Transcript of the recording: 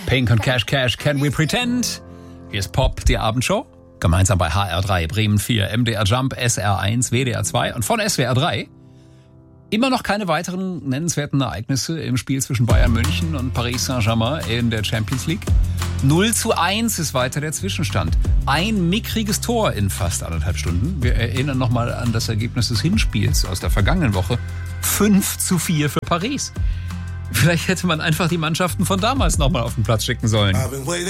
Pink und Cash Cash, Can We Pretend? Hier ist Pop, die Abendshow. Gemeinsam bei HR3, Bremen 4, MDR Jump, SR1, WDR 2 und von SWR 3. Immer noch keine weiteren nennenswerten Ereignisse im Spiel zwischen Bayern München und Paris Saint-Germain in der Champions League. 0:1 ist weiter der Zwischenstand. Ein mickriges Tor in fast 1,5 Stunden. Wir erinnern nochmal an das Ergebnis des Hinspiels aus der vergangenen Woche. 5:4 für Paris. Vielleicht hätte man einfach die Mannschaften von damals nochmal auf den Platz schicken sollen.